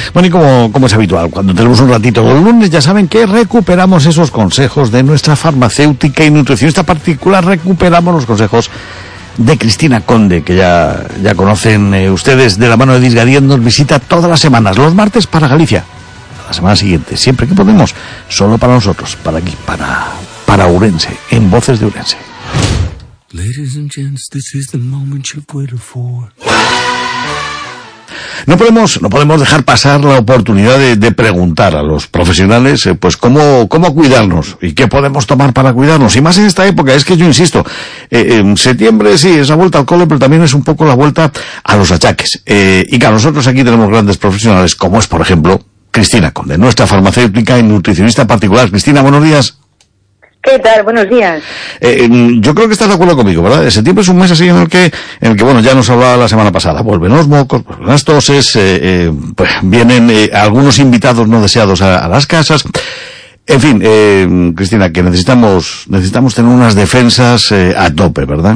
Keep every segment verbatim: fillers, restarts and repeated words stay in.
Bueno, y como, como es habitual, cuando tenemos un ratito los lunes, ya saben que recuperamos esos consejos de nuestra farmacéutica y nutricionista particular, recuperamos los consejos de Cristina Conde, que ya, ya conocen eh, ustedes, de la mano de Disgadier, nos visita todas las semanas, los martes para Galicia, la semana siguiente, siempre que podemos, solo para nosotros, para aquí, para, para Ourense, en Voces de Ourense. Ladies and gents, this is the moment you've waited for. No podemos, no podemos dejar pasar la oportunidad de, de preguntar a los profesionales, eh, pues cómo, cómo cuidarnos y qué podemos tomar para cuidarnos. Y más en esta época, es que yo insisto, eh, en septiembre sí, es la vuelta al cole, pero también es un poco la vuelta a los achaques. Eh, y claro, nosotros aquí tenemos grandes profesionales, como es, por ejemplo, Cristina Conde, nuestra farmacéutica y nutricionista particular. Cristina, buenos días. ¿Qué tal? Buenos días. Eh, yo creo que estás de acuerdo conmigo, ¿verdad? Septiembre es un mes así en el que, en el que bueno, ya nos hablaba la semana pasada, vuelven los mocos, vuelven las toses, eh, eh, pues vienen eh, algunos invitados no deseados a, a las casas. En fin, eh, Cristina, que necesitamos, necesitamos tener unas defensas eh, a tope, ¿verdad?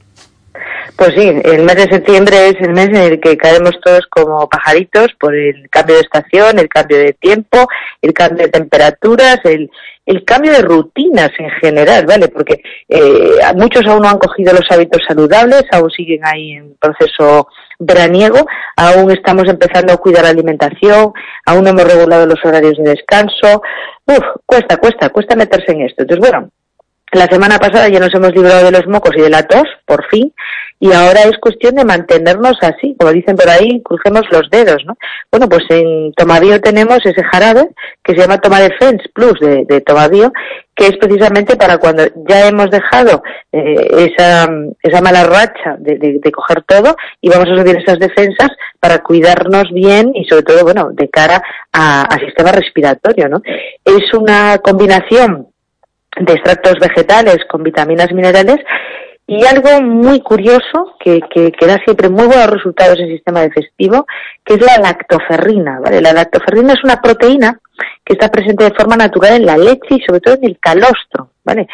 Pues sí, el mes de septiembre es el mes en el que caemos todos como pajaritos por el cambio de estación, el cambio de tiempo, el cambio de temperaturas, el, el cambio de rutinas en general, ¿vale? Porque eh, muchos aún no han cogido los hábitos saludables, aún siguen ahí en proceso veraniego, aún estamos empezando a cuidar la alimentación, aún no hemos regulado los horarios de descanso. Uf, cuesta, cuesta, cuesta meterse en esto. Entonces, bueno, la semana pasada ya nos hemos librado de los mocos y de la tos, por fin, y ahora es cuestión de mantenernos así, como dicen por ahí, crucemos los dedos, ¿no? Bueno, pues en Tomabio tenemos ese jarabe que se llama Tomadefense Plus de, de Tomabio, que es precisamente para cuando ya hemos dejado eh, esa, esa mala racha de, de, de coger todo y vamos a subir esas defensas para cuidarnos bien y sobre todo, bueno, de cara a, al sistema respiratorio, ¿no? Es una combinación de extractos vegetales con vitaminas y minerales y algo muy curioso que, que, que da siempre muy buenos resultados en el sistema digestivo, que es la lactoferrina, ¿vale? La lactoferrina es una proteína que está presente de forma natural en la leche y sobre todo en el calostro, ¿vale?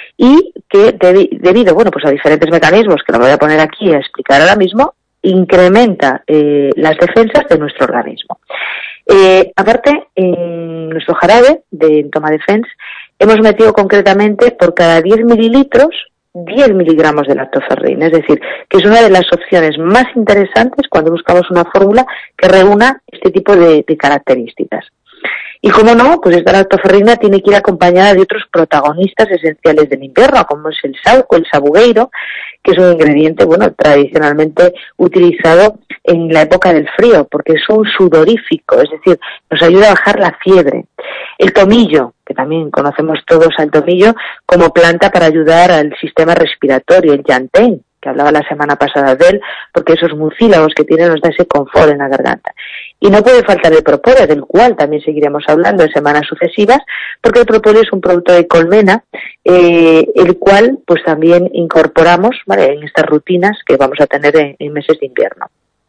Y que debi- debido, bueno, pues a diferentes mecanismos que no me voy a poner aquí a explicar ahora mismo, incrementa eh, las defensas de nuestro organismo. Eh, aparte, en nuestro jarabe de Tomadefense hemos metido concretamente por cada diez mililitros diez miligramos de lactoferrina, es decir, que es una de las opciones más interesantes cuando buscamos una fórmula que reúna este tipo de, de características. Y como no, pues esta lactoferrina tiene que ir acompañada de otros protagonistas esenciales del invierno, como es el sauco, el sabugueiro, que es un ingrediente, bueno, tradicionalmente utilizado en la época del frío, porque es un sudorífico, es decir, nos ayuda a bajar la fiebre. El tomillo, que también conocemos todos al tomillo como planta para ayudar al sistema respiratorio, el llantén, que hablaba la semana pasada de él, porque esos mucílagos que tiene nos da ese confort en la garganta. Y no puede faltar el propóleo, del cual también seguiremos hablando en semanas sucesivas, porque el propóleo es un producto de colmena, eh, el cual pues también incorporamos, ¿vale?, en estas rutinas que vamos a tener en, en meses de invierno.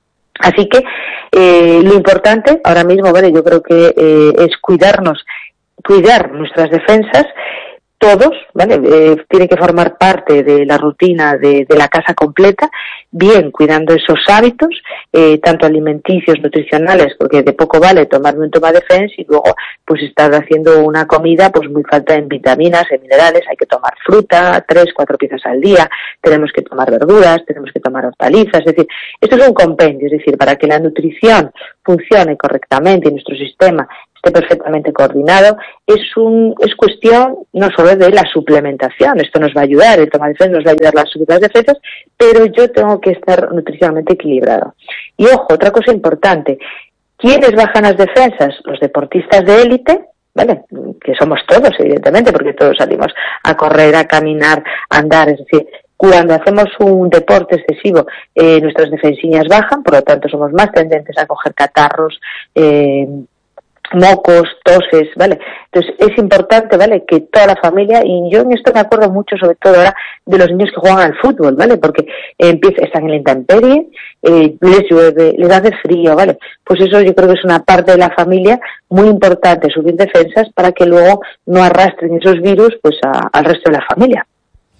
Así que eh, lo importante ahora mismo, ¿vale?, yo creo que eh, es cuidarnos, cuidar nuestras defensas. Todos, ¿vale? Eh, tiene que formar parte de la rutina de, de la casa completa, bien cuidando esos hábitos, eh, tanto alimenticios, nutricionales, porque de poco vale tomarme un Tomadefense y luego pues estar haciendo una comida pues muy falta en vitaminas, en minerales. Hay que tomar fruta, tres, cuatro piezas al día, tenemos que tomar verduras, tenemos que tomar hortalizas, es decir, esto es un compendio, es decir, para que la nutrición funcione correctamente y nuestro sistema esté perfectamente coordinado, es un es cuestión no solo de la suplementación, esto nos va a ayudar, el Tomadefense nos va a ayudar a subir las defensas, pero yo tengo que estar nutricionalmente equilibrado. Y ojo, otra cosa importante, ¿quiénes bajan las defensas? Los deportistas de élite, ¿vale?, que somos todos, evidentemente, porque todos salimos a correr, a caminar, a andar, es decir, cuando hacemos un deporte excesivo, eh, nuestras defensiñas bajan, por lo tanto somos más tendentes a coger catarros, eh, mocos, toses, ¿vale? Entonces es importante, ¿vale?, que toda la familia, y yo en esto me acuerdo mucho sobre todo ahora de los niños que juegan al fútbol, ¿vale?, porque eh, empieza, están en la intemperie, eh, les llueve, les hace frío, ¿vale? Pues eso yo creo que es una parte de la familia muy importante, subir defensas para que luego no arrastren esos virus pues a, al resto de la familia.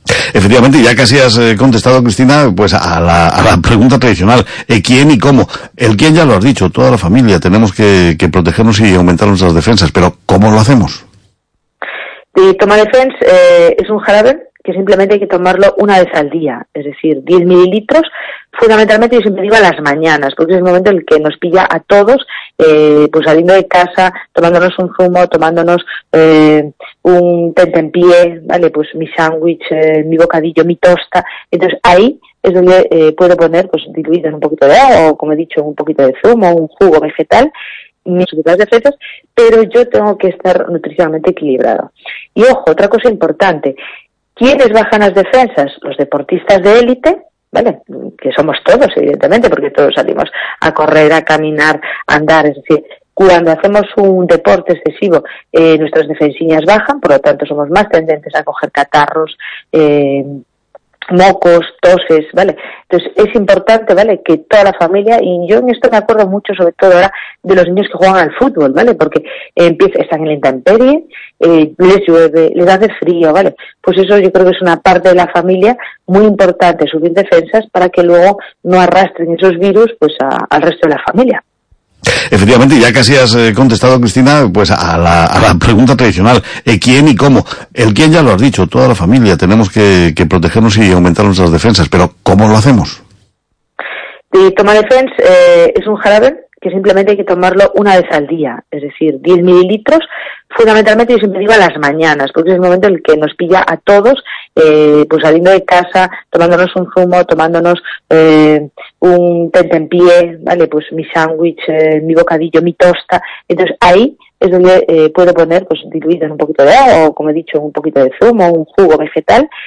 Efectivamente, ya casi has eh, contestado, Cristina, pues a la, a la pregunta tradicional, ¿eh, ¿quién y cómo? El quién ya lo has dicho, toda la familia, tenemos que, que protegernos y aumentar nuestras defensas, pero ¿cómo lo hacemos? Y Tomadefens eh, es un jarabe que simplemente hay que tomarlo una vez al día, es decir, diez mililitros, fundamentalmente yo siempre digo a las mañanas, porque es el momento en el que nos pilla a todos, eh, pues saliendo de casa, tomándonos un zumo, tomándonos eh, un tentempié, ¿vale? Pues mi sándwich, eh, mi bocadillo, mi tosta, entonces ahí es donde eh, puedo poner, pues diluido en un poquito de agua, o como he dicho, un poquito de zumo, un jugo vegetal, mis defensas, pero yo tengo que estar nutricionalmente equilibrado. Y ojo, otra cosa importante, ¿quiénes bajan las defensas? Los deportistas de élite, ¿vale? Que somos todos, evidentemente, porque todos salimos a correr, a caminar, a andar, es decir, cuando hacemos un deporte excesivo, eh, nuestras defensillas bajan, por lo tanto somos más tendentes a coger catarros, eh, mocos, toses, ¿vale? Entonces es importante, ¿vale?, que toda la familia, y yo en esto me acuerdo mucho, sobre todo ahora, de los niños que juegan al fútbol, ¿vale?, porque eh, empieza, están en la intemperie, eh, les llueve, les hace frío, ¿vale? Pues eso yo creo que es una parte de la familia muy importante, subir defensas para que luego no arrastren esos virus pues a, al resto de la familia. Efectivamente, ya casi has eh, contestado, Cristina, pues a la, a la pregunta tradicional, ¿eh, ¿quién y cómo? El quién ya lo has dicho, toda la familia, tenemos que, que protegernos y aumentar nuestras defensas, pero ¿cómo lo hacemos? Y Tomadefens eh, es un jarabe que simplemente hay que tomarlo una vez al día, es decir, diez mililitros, fundamentalmente yo siempre digo a las mañanas, porque es el momento en el que nos pilla a todos, eh, pues saliendo de casa, tomándonos un zumo, tomándonos eh, un tentempié, ¿vale? Pues mi sándwich, eh, mi bocadillo, mi tosta, entonces ahí es donde eh, puedo poner, pues diluido en un poquito de agua, o como he dicho, un poquito de zumo, un jugo vegetal,